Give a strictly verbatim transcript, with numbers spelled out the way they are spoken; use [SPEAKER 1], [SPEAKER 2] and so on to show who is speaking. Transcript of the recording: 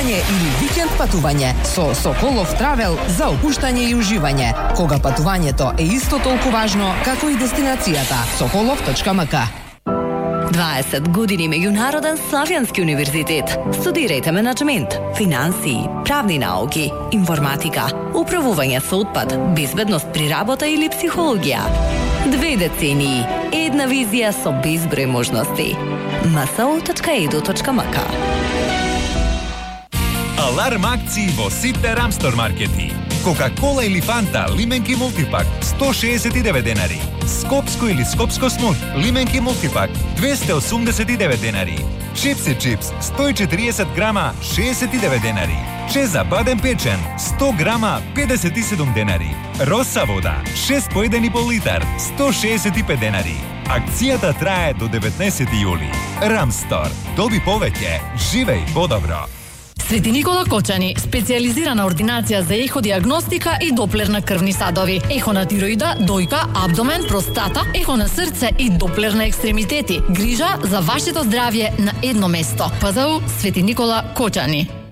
[SPEAKER 1] патување или викенд патување со Соколов Травел за опуштање и уживање, кога патувањето е исто толку важно како и дестинацијата. соколов точка ем ка.
[SPEAKER 2] дваесет години меѓународен Славјански универзитет. Студирајте менаџмент, финансии, правни науки, информатика, управување со отпад, безбедност при работа или психологија. Две децении, една визија со безброј можности. ем ес о точка е ду точка ем ка.
[SPEAKER 3] Аларм акции во сите Рамстор маркети. Кока-кола или Фанта, лименки мултипак, сто шеесет и девет денари. Скопско или Скопско смут, лименки мултипак, двесте и осумдесет и девет денари. Чипси чипс, сто и четириесет грама, шеесет и девет денари. Чеза бадем печен, сто грама, педесет и седум денари. Роса вода, шест по еден и пол литар, сто шеесет и пет денари. Акцијата трае до деветнаесети јули. Рамстор. Доби повеќе, живеј подобро.
[SPEAKER 4] Свети Никола Кочани, специјализирана ординација за еходиагностика и доплер на крвни садови, ехо на тироида, дојка, абдомен, простата, ехо на срце и доплер на екстремитети. Грижа за вашето здравје на едно место. ПЗУ Свети Никола Кочани.